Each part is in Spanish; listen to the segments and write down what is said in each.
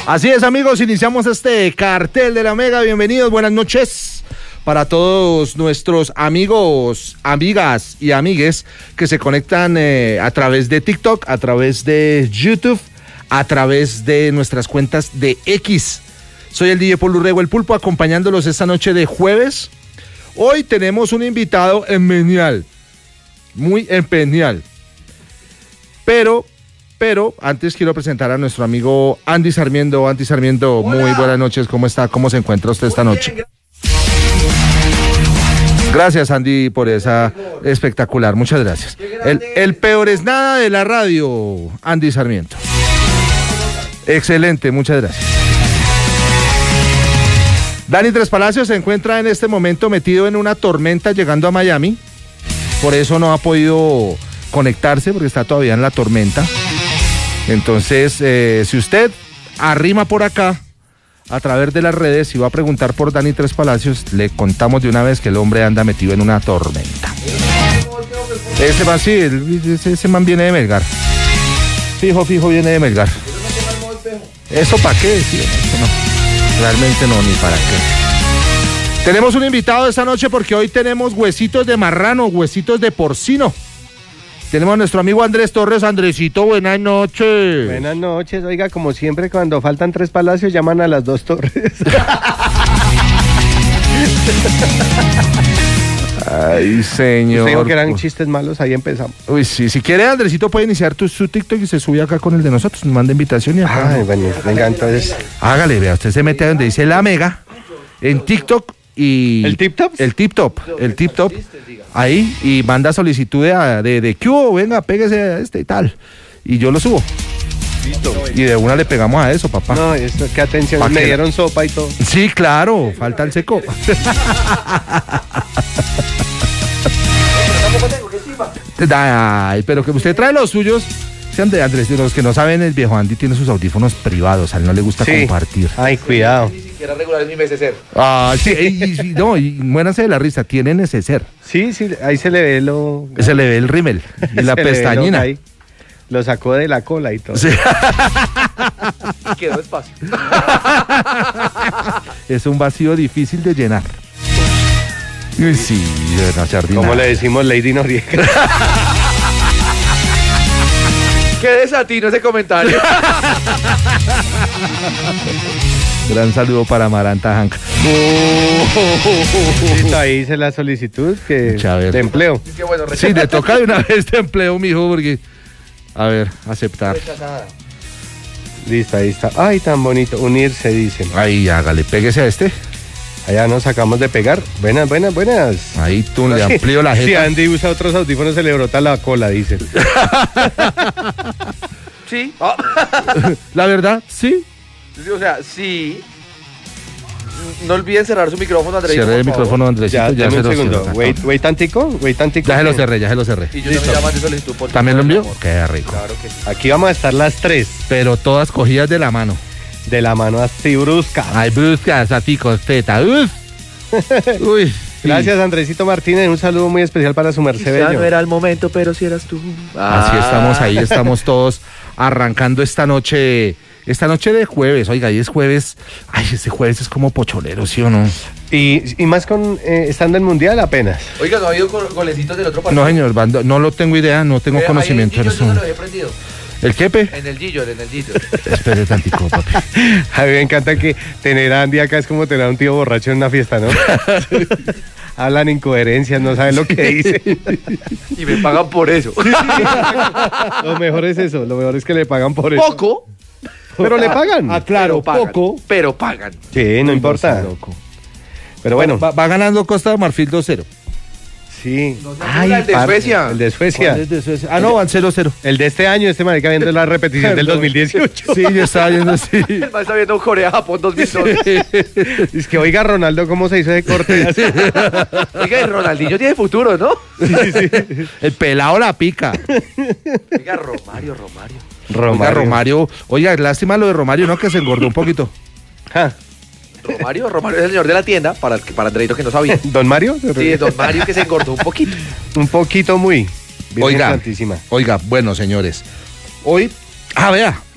Así es, amigos, iniciamos este cartel de la Mega. Bienvenidos, buenas noches para todos nuestros amigos, amigas y amigues que se conectan a través de TikTok, a través de YouTube, a través de nuestras cuentas de X. Soy el DJ Paul Urrego, el Pulpo, acompañándolos esta noche de jueves. Hoy tenemos un invitado empeñal, muy empeñal. Pero antes quiero presentar a nuestro amigo Andy Sarmiento. Andy Sarmiento, hola. Muy buenas noches, ¿cómo está? ¿Cómo se encuentra usted esta noche? Gracias, Andy, por esa espectacular, muchas gracias. El peor es nada de la radio, Andy Sarmiento. Excelente, muchas gracias. Dani Tres Palacios se encuentra en este momento metido en una tormenta llegando a Miami, por eso no ha podido conectarse porque está todavía en la tormenta. Entonces, si usted arrima por acá a través de las redes y va a preguntar por Dani Tres Palacios, le contamos de una vez que el hombre anda metido en una tormenta. Ese man, sí, ese man viene de Melgar. Fijo viene de Melgar. ¿Eso para qué? Sí, eso no. Realmente no, ni para qué. Tenemos un invitado esta noche porque hoy tenemos huesitos de marrano, huesitos de porcino. Tenemos a nuestro amigo Andrés Torres. Andresito, buenas noches. Buenas noches. Oiga, como siempre, cuando faltan 3 palacios, llaman a las 2 torres. Ay, señor. Usted dijo que eran chistes malos, ahí empezamos. Uy, sí. Si quiere, Andresito puede iniciar su TikTok y se sube acá con el de nosotros. Nos manda invitación y acá. Ay, bueno, venga, entonces. Hágale, vea, usted se mete a donde dice La Mega, en TikTok y... ¿El Tip Top? El Tip Top. Ahí, y manda solicitud de ¿qué hubo? Venga, péguese a este y tal. Y yo lo subo. Listo. Y de una le pegamos a eso, papá. No, esto, qué atención, me dieron sopa y todo. Sí, claro, falta el seco. Ay, pero que usted trae los suyos. Andrés, los que no saben, el viejo Andy tiene sus audífonos privados, a él no le gusta compartir. Ay, cuidado. Ni siquiera regular es mi neceser. Ah, sí, y muéranse de la risa, tiene neceser. Sí, ahí se le ve Se le ve el rímel y la pestañina. Lo sacó de la cola y todo. Sí. Quedó espacio. Es un vacío difícil de llenar. Uy, sí, de verdad, sardina. Como le decimos Lady Noriega. Qué desatino ese comentario. Gran saludo para Maranta Hank. Ahí hice la solicitud de empleo. Qué bueno, sí, le toca de una vez de empleo, mijo, porque... A ver, aceptar. Listo, ahí está. Ay, tan bonito. Unirse, dicen. Ahí, hágale, péguese a este. Allá nos acabamos de pegar. Buenas. Ahí tú le amplío la jeta. Si Andy usa otros audífonos, se le brota la cola, dicen. Sí. La verdad, sí. O sea, sí. No olviden cerrar su micrófono, Andrés. Cerré el micrófono, Andresito. Ya un segundo. Wait tantico. Ya se lo cerré. Y yo no me llamo de solicitud por... ¿También lo envió? Qué rico. Claro que sí. Aquí vamos a estar las 3. Pero todas cogidas de la mano. De la mano así brusca. Ay, bruscas, así con teta. Uy. Gracias, Andresito Martínez. Un saludo muy especial para su merced. Quizá no era el momento, pero si eras tú. Así estamos, ahí estamos todos arrancando esta noche de jueves. Oiga, y es jueves. Ay, ese jueves es como pocholero, ¿sí o no? Y más con estando en Mundial apenas. Oiga, ¿no ha habido golecitos del otro partido? No, señor, no lo tengo idea, no tengo conocimiento de eso. Yo no lo he aprendido. ¿El qué, pe? En el Gillo. Espere tantico, papi. A mí me encanta que tener a Andy acá es como tener a un tío borracho en una fiesta, ¿no? Hablan incoherencias, no saben lo que dicen. Y me pagan por eso. Lo mejor es eso, lo mejor es que le pagan por eso. Poco. Pero le pagan. Ah, claro, poco. Pero pagan. Sí, no importa. Loco. Pero bueno. Va ganando Costa de Marfil 2-0. Sí. Ay, el de Suecia. El de Suecia. ¿Cuál es de Suecia? Ah, no, van 0-0. El de este año, este marica viendo la repetición del 2018. Sí, yo estaba viendo así. El man está viendo Corea-Japón 2012. Es que oiga, Ronaldo, ¿cómo se hizo ese corte? Oiga, y Ronaldinho tiene futuro, ¿no? Sí. El pelado la pica. Oiga, Romario. Oiga, Romario. Oiga, lástima lo de Romario, ¿no? Que se engordó un poquito. Romario es el señor de la tienda, para Andreito que no sabía. ¿Don Mario? Sí, don Mario que se engordó un poquito. Un poquito muy. Oiga, bueno, señores. Hoy, vea,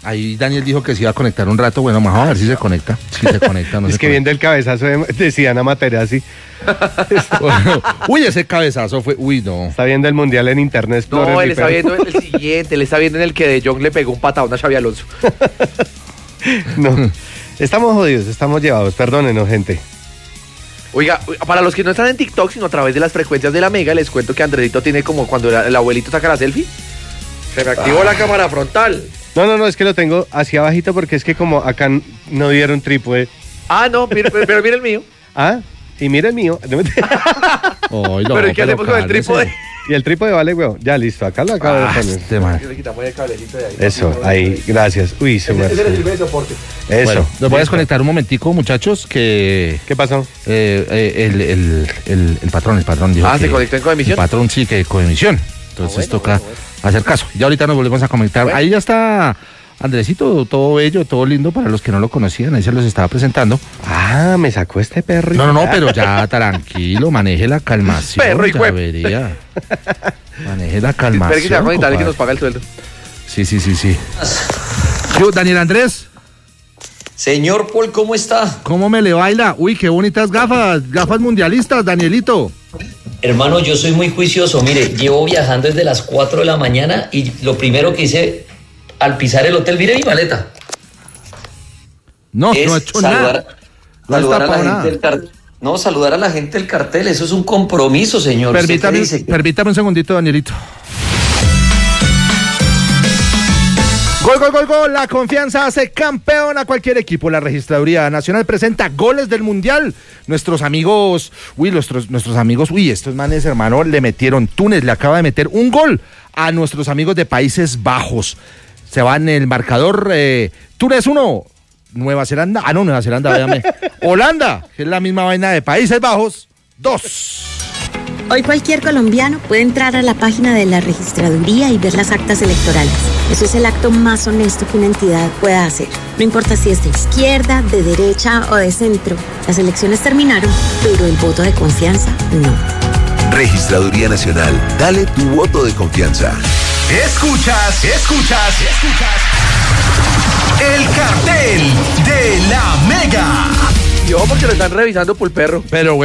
Ahí Daniel dijo que se iba a conectar un rato. Bueno, vamos a ver si se conecta. Si se conecta, no Es se que conecta. viendo el cabezazo de Zidane a Materazzi, Uy, ese cabezazo fue. Uy, no. está viendo el Mundial en Internet Explorer. No, él mi está perro. viendo el siguiente, él está viendo en el que De Jong le pegó un patadón a Xabi Alonso. No, estamos jodidos, estamos llevados, perdónenos, gente. Oiga, para los que no están en TikTok, sino a través de las frecuencias de la Mega, les cuento que Andresito tiene como cuando el abuelito saca la selfie. Se me activó la cámara frontal. No, es que lo tengo hacia abajito porque es que como acá no dieron trípode. Ah, no, pero mira el mío. Ah, y mira el mío. Ay, no, Pero ¿y qué hacemos con el cálmese. trípode? Y el trípode vale, weón. Ya, listo, acá lo acabo de poner. Este man. Le quitamos el cablecito de ahí. Eso, ahí, gracias. Uy, se me... Ese le sirve de soporte. Eso. Bueno, los voy a listo. desconectar un momentico, muchachos, que ¿Qué pasó? el patrón dijo Ah, que ¿se conectó en coemisión? El patrón sí que coemisión. Entonces bueno, toca bueno. hacer caso. Ya ahorita nos volvemos a conectar. Bueno. Ahí ya está Andresito, todo bello, todo lindo para los que no lo conocían. Ahí se los estaba presentando. Ah, me sacó este perro. No, pero ya tranquilo, maneje la calmación. Perro y ya juez. vería. Maneje la Espera calmación. que se va a conectar y que compadre. nos paga el sueldo. Sí. Yo, Daniel Andrés, Señor Paul, ¿cómo está? ¿cómo me le baila? Uy, qué bonitas gafas mundialistas, Danielito. Hermano, yo soy muy juicioso. Mire, llevo viajando desde las 4 de la mañana y lo primero que hice al pisar el hotel, mire mi maleta. No es ha hecho saludar, nada. No ha saludar a la destapado gente nada. del cartel. No, saludar a la gente del cartel, eso es un compromiso, señor. ¿Usted qué dice? Permítame un segundito, Danielito. Gol. La confianza hace campeón a cualquier equipo. La Registraduría Nacional presenta goles del Mundial. Nuestros amigos, estos manes, hermano, le metieron. Túnez le acaba de meter un gol a nuestros amigos de Países Bajos. Se va en el marcador. Túnez 1, Nueva Zelanda. Nueva Zelanda, véame. Holanda, que es la misma vaina de Países Bajos. 2. Hoy cualquier colombiano puede entrar a la página de la registraduría y ver las actas electorales. Eso es el acto más honesto que una entidad pueda hacer. No importa si es de izquierda, de derecha o de centro. Las elecciones terminaron, pero el voto de confianza no. Registraduría Nacional, dale tu voto de confianza. Escuchas el cartel de la Mega. Yo porque lo están revisando por perro. Pero